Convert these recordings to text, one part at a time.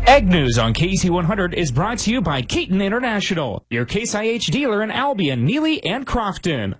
Ag News on KC 100 is brought to you by Keaton International, your Case IH dealer in Albion, Neely, and Crofton.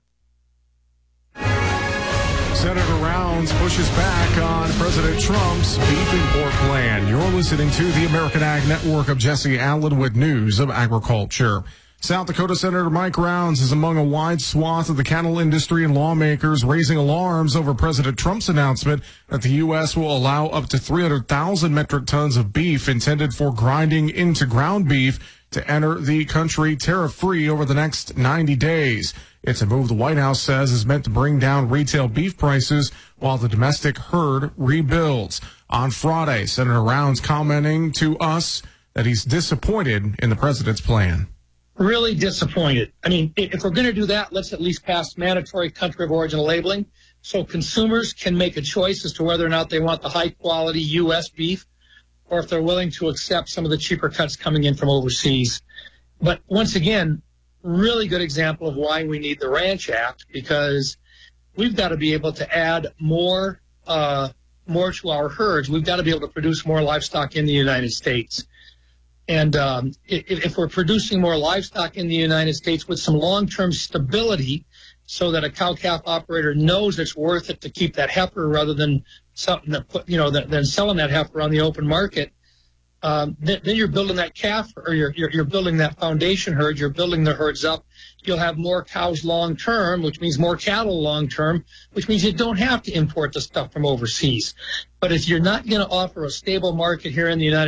Senator Rounds pushes back on President Trump's beef import plan. You're listening to the American Ag Network. Of Jesse Allen with news of agriculture. South Dakota Senator Mike Rounds is among a wide swath of the cattle industry and lawmakers raising alarms over President Trump's announcement that the U.S. will allow up to 300,000 metric tons of beef intended for grinding into ground beef to enter the country tariff-free over the next 90 days. It's a move the White House says is meant to bring down retail beef prices while the domestic herd rebuilds. On Friday, Senator Rounds commenting to us that he's disappointed in the president's plan. Really disappointed. I mean, if we're going to do that, let's at least pass mandatory country of origin labeling so consumers can make a choice as to whether or not they want the high-quality U.S. beef or if they're willing to accept some of the cheaper cuts coming in from overseas. But once again, really good example of why we need the Ranch Act, because we've got to be able to add more to our herds. We've got to be able to produce more livestock in the United States. And if we're producing more livestock in the United States with some long-term stability so that a cow-calf operator knows it's worth it to keep that heifer rather than something that than selling that heifer on the open market, then you're building that calf, or you're building that foundation herd. You're building the herds up. You'll have more cows long-term, which means more cattle long-term, which means you don't have to import the stuff from overseas. But if you're not going to offer a stable market here in the United